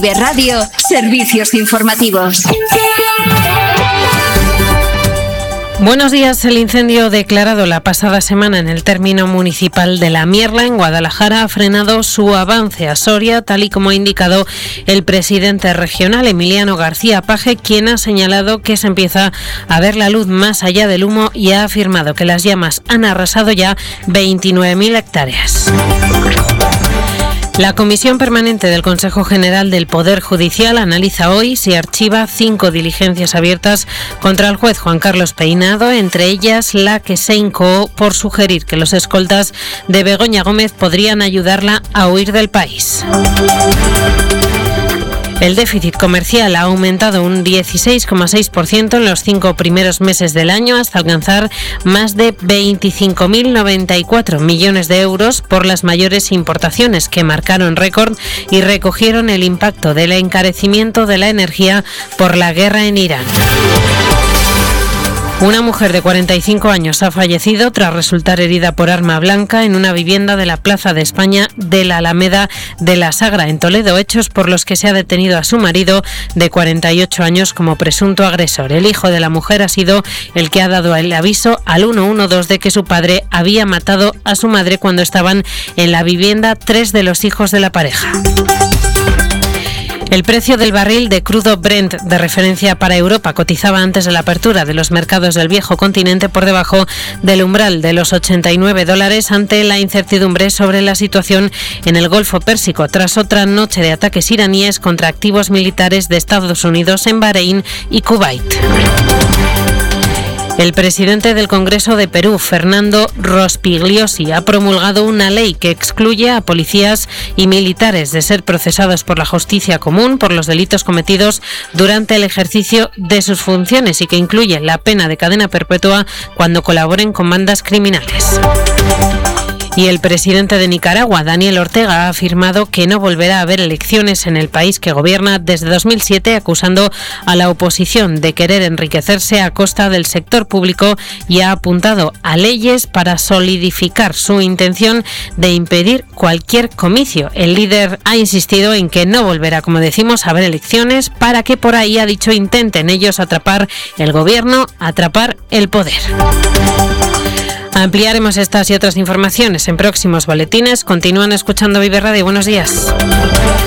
Vive Radio, servicios informativos. Buenos días. El incendio declarado la pasada semana en el término municipal de La Mierla, en Guadalajara, ha frenado su avance a Soria, tal y como ha indicado el presidente regional, Emiliano García Paje, quien ha señalado que se empieza a ver la luz más allá del humo y ha afirmado que las llamas han arrasado ya 29.000 hectáreas. La Comisión Permanente del Consejo General del Poder Judicial analiza hoy si archiva 5 diligencias abiertas contra el juez Juan Carlos Peinado, entre ellas la que se incoó por sugerir que los escoltas de Begoña Gómez podrían ayudarla a huir del país. El déficit comercial ha aumentado un 16,6% en los 5 primeros meses del año, hasta alcanzar más de 25.094 millones de euros por las mayores importaciones, que marcaron récord y recogieron el impacto del encarecimiento de la energía por la guerra en Irán. Una mujer de 45 años ha fallecido tras resultar herida por arma blanca en una vivienda de la Plaza de España de la Alameda de la Sagra, en Toledo, hechos por los que se ha detenido a su marido de 48 años como presunto agresor. El hijo de la mujer ha sido el que ha dado el aviso al 112 de que su padre había matado a su madre cuando estaban en la vivienda 3 de los hijos de la pareja. El precio del barril de crudo Brent, de referencia para Europa, cotizaba antes de la apertura de los mercados del viejo continente por debajo del umbral de los $89 ante la incertidumbre sobre la situación en el Golfo Pérsico, tras otra noche de ataques iraníes contra activos militares de Estados Unidos en Bahrein y Kuwait. El presidente del Congreso de Perú, Fernando Rospigliosi, ha promulgado una ley que excluye a policías y militares de ser procesados por la justicia común por los delitos cometidos durante el ejercicio de sus funciones y que incluye la pena de cadena perpetua cuando colaboren con bandas criminales. Y el presidente de Nicaragua, Daniel Ortega, ha afirmado que no volverá a haber elecciones en el país que gobierna desde 2007, acusando a la oposición de querer enriquecerse a costa del sector público, y ha apuntado a leyes para solidificar su intención de impedir cualquier comicio. El líder ha insistido en que no volverá, como decimos, a haber elecciones para que por ahí, ha dicho, intenten ellos atrapar el gobierno, atrapar el poder. Ampliaremos estas y otras informaciones en próximos boletines. Continúan escuchando Vive Radio. Buenos días.